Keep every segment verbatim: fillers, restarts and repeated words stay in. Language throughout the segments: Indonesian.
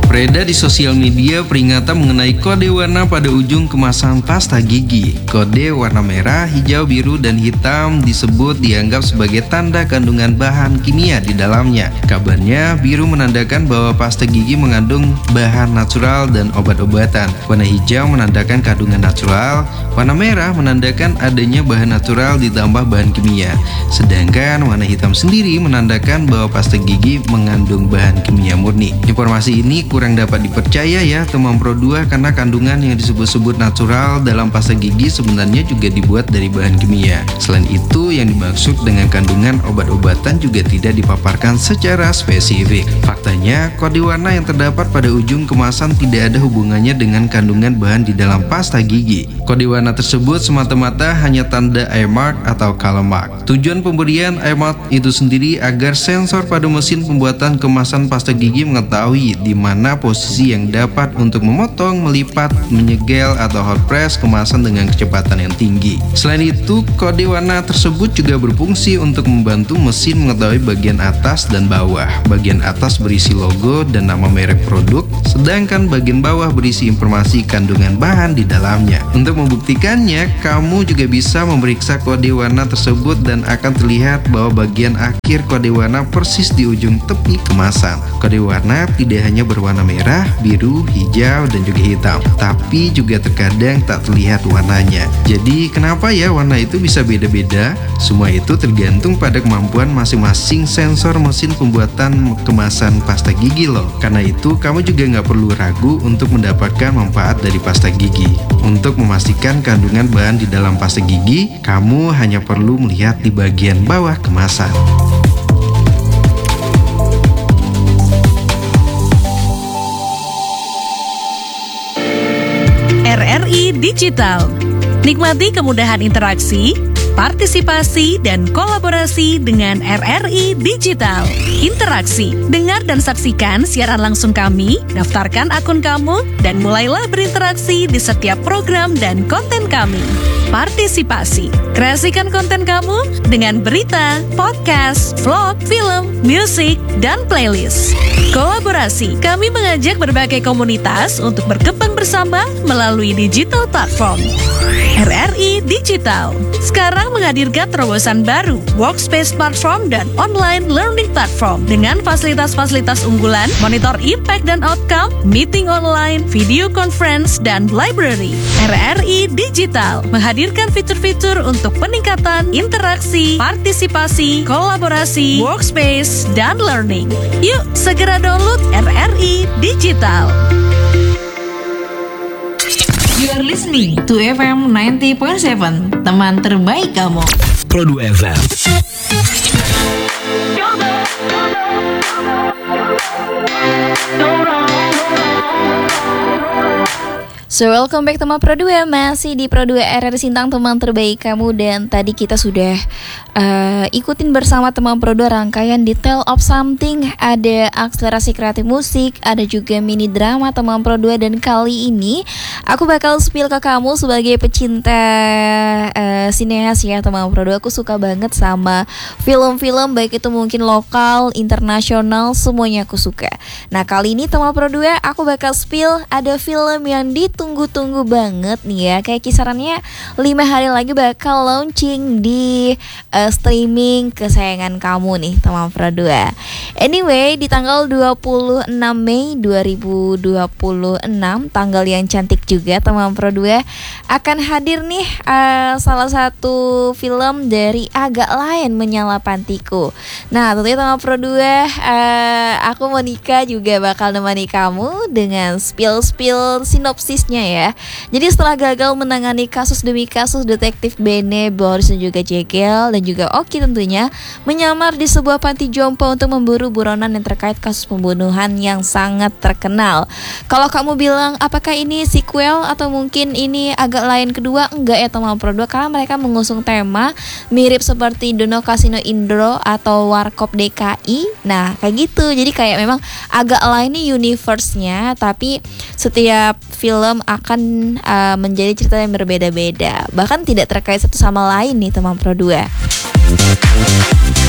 Beredar di sosial media peringatan mengenai kode warna pada ujung kemasan pasta gigi. Kode warna merah, hijau, biru, dan hitam disebut dianggap sebagai tanda kandungan bahan kimia di dalamnya. Kabarnya, biru menandakan bahwa pasta gigi mengandung bahan natural dan obat-obatan. Warna hijau menandakan kandungan natural. Warna merah menandakan adanya bahan natural ditambah bahan kimia. Sedangkan warna hitam sendiri menandakan bahwa pasta gigi mengandung bahan kimia murni. Informasi ini kurang dapat dipercaya ya teman Pro dua, karena kandungan yang disebut-sebut natural dalam pasta gigi sebenarnya juga dibuat dari bahan kimia. Selain itu, yang dimaksud dengan kandungan obat-obatan juga tidak dipaparkan secara spesifik. Faktanya, kode warna yang terdapat pada ujung kemasan tidak ada hubungannya dengan kandungan bahan di dalam pasta gigi. Kode warna tersebut semata-mata hanya tanda eye mark atau color mark. Tujuan pemberian eye mark itu sendiri agar sensor pada mesin pembuatan kemasan pasta gigi mengetahui di mana posisi yang dapat untuk memotong, melipat, menyegel, atau hot press kemasan dengan kecepatan yang tinggi. Selain itu, kode warna tersebut juga berfungsi untuk membantu mesin mengetahui bagian atas dan bawah. Bagian atas berisi logo dan nama merek produk, sedangkan bagian bawah berisi informasi kandungan bahan di dalamnya. Untuk membuktikannya, kamu juga bisa memeriksa kode warna tersebut dan akan terlihat bahwa bagian akhir kode warna persis di ujung tepi kemasan. Kode warna tidak hanya berwarna merah, biru, hijau, dan juga hitam, tapi juga terkadang tak terlihat warnanya. Jadi kenapa ya warna itu bisa beda-beda? Semua itu tergantung pada kemampuan masing-masing sensor mesin pembuatan kemasan pasta gigi loh. Karena itu kamu juga nggak perlu ragu untuk mendapatkan manfaat dari pasta gigi. Untuk memastikan kandungan bahan di dalam pasta gigi, kamu hanya perlu melihat di bagian bawah kemasan. R R I Digital. Nikmati kemudahan interaksi, partisipasi, dan kolaborasi dengan R R I Digital. Interaksi, dengar dan saksikan siaran langsung kami, daftarkan akun kamu, dan mulailah berinteraksi di setiap program dan konten kami. Partisipasi, kreasikan konten kamu dengan berita, podcast, vlog, film, musik, dan playlist. Kolaborasi, kami mengajak berbagai komunitas untuk berkembang bersama melalui digital platform. R R I Digital sekarang menghadirkan terobosan baru, workspace platform dan online learning platform dengan fasilitas-fasilitas unggulan, monitor impact dan outcome, meeting online, video conference, dan library. R R I Digital menghadirkan fitur-fitur untuk peningkatan interaksi, partisipasi, kolaborasi, workspace, dan learning. Yuk, segera download R R I Digital. You are listening to F M ninety point seven, teman terbaik kamu. Pro dua F M. So welcome back teman Pro dua, masih di Pro dua R R Sintang, teman terbaik kamu. Dan tadi kita sudah uh, ikutin bersama teman Pro dua rangkaian Detail of Something. Ada akselerasi kreatif musik, ada juga mini drama teman Pro dua. Dan kali ini aku bakal spill ke kamu sebagai pecinta uh, sineas ya teman Pro dua. Aku suka banget sama film-film, baik itu mungkin lokal, internasional, semuanya aku suka. Nah kali ini teman Pro dua aku bakal spill ada film yang ditunggu-tunggu banget nih ya. Kayak kisarannya lima hari lagi bakal launching di uh, streaming kesayangan kamu nih teman Pro dua. Anyway, di tanggal dua puluh enam Mei dua ribu dua puluh enam, tanggal yang cantik juga teman Pro dua, akan hadir nih uh, salah satu film dari Agak Lain Menyala Pantiku. Nah tentunya teman Pro dua, uh, aku Monica juga bakal nemani kamu dengan spill-spill sinopsisnya ya. Jadi setelah gagal menangani kasus demi kasus, detektif Bene, Boris, dan juga Jegel dan juga Oki tentunya menyamar di sebuah panti jompo untuk memburu buronan yang terkait kasus pembunuhan yang sangat terkenal. Kalau kamu bilang apakah ini sequel atau mungkin ini agak lain kedua, enggak ya teman Pro dua, karena mereka mengusung tema mirip seperti Dono Kasino Indro atau Warkop D K I. Nah kayak gitu, jadi kayak memang agak lain nih universe-nya, tapi setiap film akan uh, menjadi cerita yang berbeda-beda, bahkan tidak terkait satu sama lain nih teman Pro dua.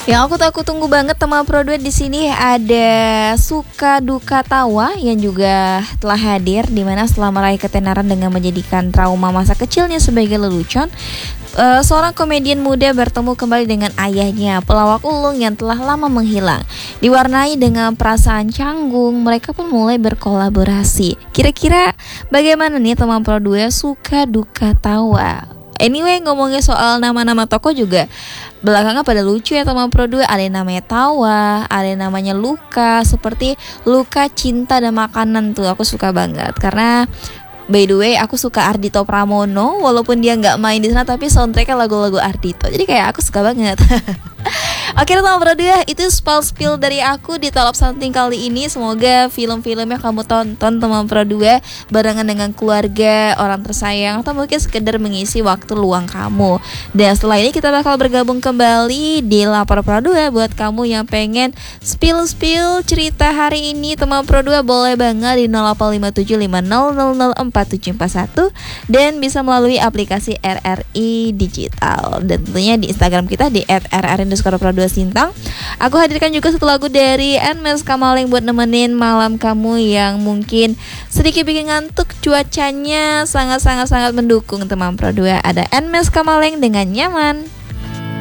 Yang aku aku tunggu banget teman Pro dua di sini ada Suka Duka Tawa yang juga telah hadir, di mana setelah meraih ketenaran dengan menjadikan trauma masa kecilnya sebagai lelucon, uh, seorang komedian muda bertemu kembali dengan ayahnya, pelawak ulung yang telah lama menghilang. Diwarnai dengan perasaan canggung, mereka pun mulai berkolaborasi. Kira-kira bagaimana nih teman Pro dua Suka Duka Tawa? Anyway, ngomongin soal nama-nama tokoh juga belakangan pada lucu ya teman Pro dua. Ada yang namanya Tawa, ada yang namanya Luka, seperti Luka Cinta dan Makanan tuh aku suka banget. Karena by the way aku suka Ardhito Pramono, walaupun dia nggak main di sana tapi soundtracknya lagu-lagu Ardhito. Jadi kayak aku suka banget. Oke teman Pro dua, itu spill-spill dari aku di Talk Something kali ini. Semoga film-filmnya kamu tonton teman Pro dua barengan dengan keluarga, orang tersayang, atau mungkin sekedar mengisi waktu luang kamu. Dan setelah ini kita bakal bergabung kembali di Lapor Pro dua. Buat kamu yang pengen spill-spill cerita hari ini teman Pro dua, boleh banget di nol delapan lima tujuh lima nol nol nol empat tujuh empat satu dan bisa melalui aplikasi R R I Digital, dan tentunya di Instagram kita di et r r underscore pro dua Sintang. Aku hadirkan juga satu lagu dari Nmes Kamaleng buat nemenin malam kamu yang mungkin sedikit bikin ngantuk, cuacanya sangat-sangat-sangat mendukung teman Pro dua. Ada Nmes Kamaleng dengan Nyaman.